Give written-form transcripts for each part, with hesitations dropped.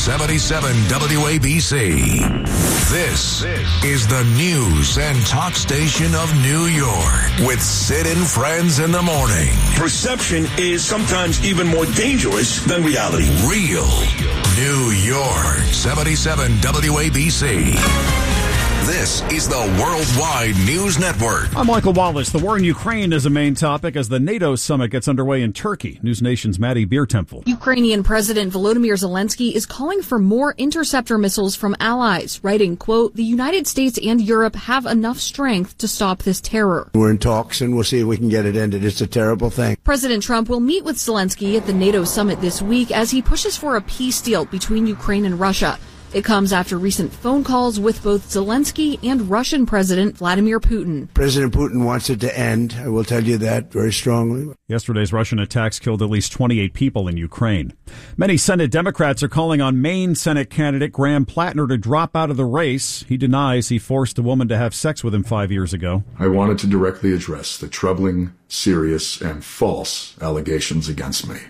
77 WABC. This is the news and talk station of New York with Sid and Friends in the morning. Perception is sometimes even more dangerous than reality. Real New York. 77 WABC. This is the Worldwide News Network. I'm Michael Wallace. The war in Ukraine is a main topic as the NATO summit gets underway in Turkey. News Nation's Maddie Biertempfel. Ukrainian President Volodymyr Zelensky is calling for more interceptor missiles from allies, writing, quote, "The United States and Europe have enough strength to stop this terror." We're in talks and we'll see if we can get it ended. It's a terrible thing. President Trump will meet with Zelensky at the NATO summit this week as he pushes for a peace deal between Ukraine and Russia. It comes after recent phone calls with both Zelensky and Russian President Vladimir Putin. President Putin wants it to end. I will tell you that very strongly. Yesterday's Russian attacks killed at least 28 people in Ukraine. Many Senate Democrats are calling on Maine Senate candidate Graham Plattner to drop out of the race. He denies he forced a woman to have sex with him 5 years ago. I wanted to directly address the troubling, serious, and false allegations against me.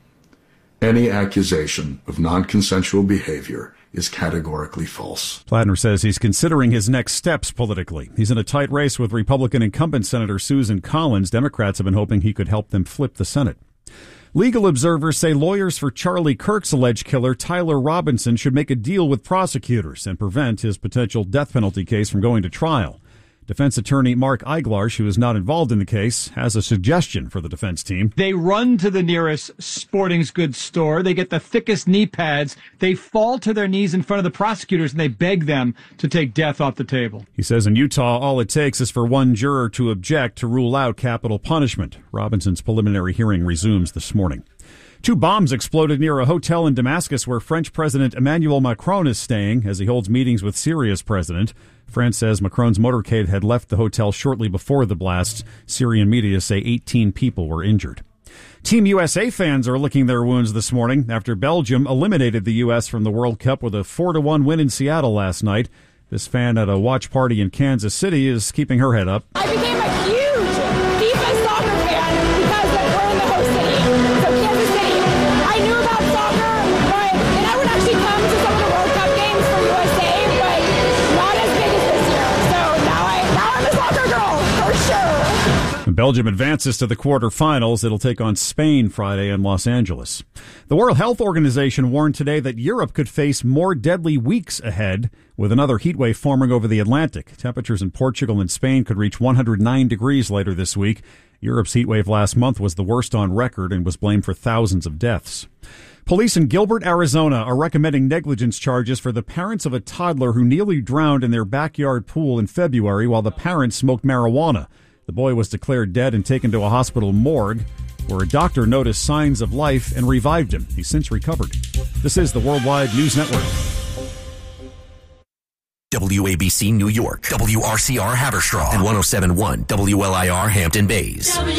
Any accusation of non-consensual behavior is categorically false. Plattner says he's considering his next steps politically. He's in a tight race with Republican incumbent Senator Susan Collins. Democrats have been hoping he could help them flip the Senate. Legal observers say lawyers for Charlie Kirk's alleged killer, Tyler Robinson, should make a deal with prosecutors and prevent his potential death penalty case from going to trial. Defense attorney Mark Eiglarsh, who is not involved in the case, has a suggestion for the defense team. They run to the nearest sporting goods store. They get the thickest knee pads. They fall to their knees in front of the prosecutors, and they beg them to take death off the table. He says in Utah, all it takes is for one juror to object to rule out capital punishment. Robinson's preliminary hearing resumes this morning. 2 bombs exploded near a hotel in Damascus where French President Emmanuel Macron is staying as he holds meetings with Syria's president. France says Macron's motorcade had left the hotel shortly before the blast. Syrian media say 18 people were injured. Team USA fans are licking their wounds this morning after Belgium eliminated the U.S. from the World Cup with a 4-1 win in Seattle last night. This fan at a watch party in Kansas City is keeping her head up. I became a huge FIFA soccer fan because we're in the host city, so Kansas City. I knew about soccer, and I would actually come to some of the World Cup games for USA, but not as big as this year. So now I'm a soccer girl, for sure. Belgium advances to the quarterfinals. It'll take on Spain Friday in Los Angeles. The World Health Organization warned today that Europe could face more deadly weeks ahead with another heat wave forming over the Atlantic. Temperatures in Portugal and Spain could reach 109 degrees later this week. Europe's heat wave last month was the worst on record and was blamed for thousands of deaths. Police in Gilbert, Arizona are recommending negligence charges for the parents of a toddler who nearly drowned in their backyard pool in February while the parents smoked marijuana. The boy was declared dead and taken to a hospital morgue where a doctor noticed signs of life and revived him. He's since recovered. This is the Worldwide News Network. WABC New York, WRCR Haverstraw, and 107.1 WLIR Hampton Bays.